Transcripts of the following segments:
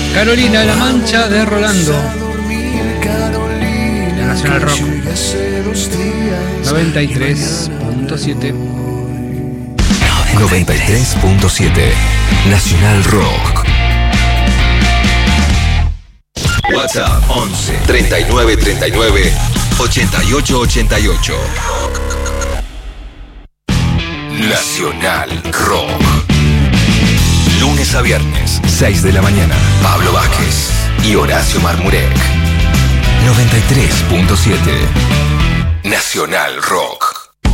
Carolina, La Mancha de Rolando. La Nacional Rock 93.7. 93.7 Nacional Rock. WhatsApp 11 39 39 88 88. Nacional Rock. Lunes a viernes, 6 de la mañana. Pablo Vázquez y Horacio Marmurek. 93.7 Nacional Rock.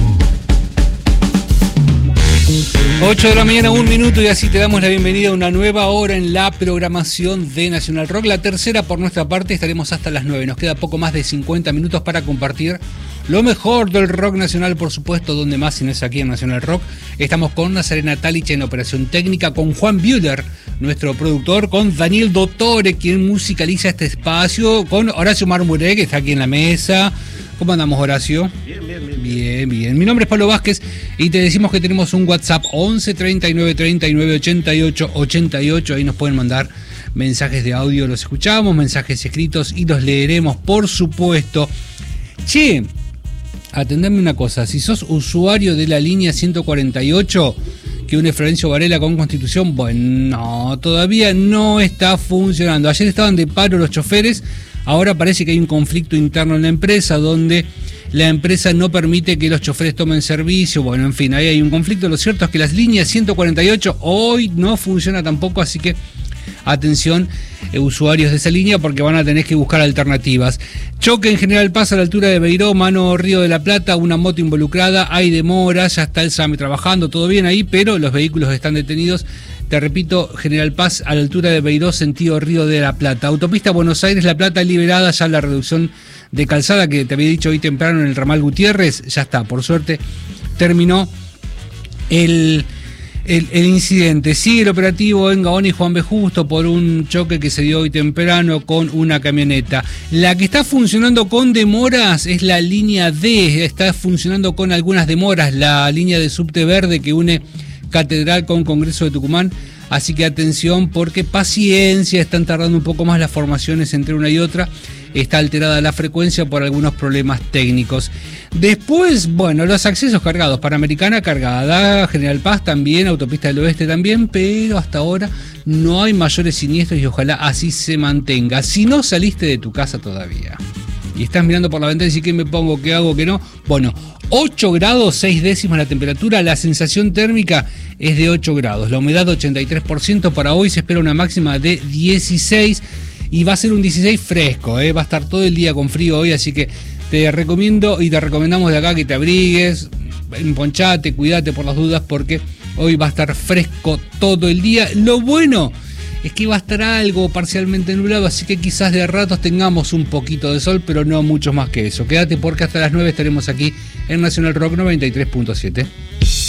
8 de la mañana, 1 minuto, y así te damos la bienvenida a una nueva hora en la programación de Nacional Rock. La tercera por nuestra parte, estaremos hasta las 9. Nos queda poco más de 50 minutos para compartir lo mejor del rock nacional, por supuesto, donde más si no es aquí en Nacional Rock. Estamos con Nazarena Talich en operación técnica, con Juan Bühler, nuestro productor, con Daniel Dottore, quien musicaliza este espacio, con Horacio Marmurek, que está aquí en la mesa. ¿Cómo andamos, Horacio? Bien. Mi nombre es Pablo Vázquez y te decimos que tenemos un WhatsApp 11 39 39 88 88. Ahí nos pueden mandar mensajes de audio, los escuchamos, mensajes escritos y los leeremos, por supuesto. Che, atendeme una cosa, si sos usuario de la línea 148 que une Florencio Varela con Constitución, bueno, todavía no está funcionando. Ayer estaban de paro los choferes. Ahora parece que hay un conflicto interno en la empresa donde la empresa no permite que los choferes tomen servicio. Bueno, en fin, ahí hay un conflicto. Lo cierto es que las líneas 148 hoy no funciona tampoco, así que atención, usuarios de esa línea, porque van a tener que buscar alternativas. Choque en General Paz a la altura de Beiró, mano Río de la Plata, una moto involucrada, hay demoras, ya está el SAME trabajando, todo bien ahí, pero los vehículos están detenidos. Te repito, General Paz a la altura de Beiró, sentido Río de la Plata. Autopista Buenos Aires-La Plata liberada, ya la reducción de calzada que te había dicho hoy temprano en el ramal Gutiérrez, ya está, por suerte terminó el incidente. Sigue el operativo en Gaona y Juan B. Justo por un choque que se dio hoy temprano con una camioneta. La que está funcionando con demoras es la línea D, está funcionando con algunas demoras, la línea de subte verde que une Catedral con Congreso de Tucumán, así que atención porque paciencia, están tardando un poco más las formaciones entre una y otra, está alterada la frecuencia por algunos problemas técnicos. Después, bueno, los accesos cargados, Panamericana cargada, General Paz también, Autopista del Oeste también, pero hasta ahora no hay mayores siniestros y ojalá así se mantenga. Si no saliste de tu casa todavía y estás mirando por la ventana y decís, ¿qué me pongo? ¿Qué hago? ¿Qué no? Bueno, 8 grados 6 décimas la temperatura, la sensación térmica es de 8 grados, la humedad 83%, para hoy se espera una máxima de 16 y va a ser un 16 fresco, va a estar todo el día con frío hoy, así que te recomiendo y te recomendamos de acá que te abrigues, emponchate, cuídate por las dudas porque hoy va a estar fresco todo el día. Lo bueno es que va a estar algo parcialmente nublado, así que quizás de ratos tengamos un poquito de sol, pero no mucho más que eso. Quédate porque hasta las 9 estaremos aquí en Nacional Rock 93.7.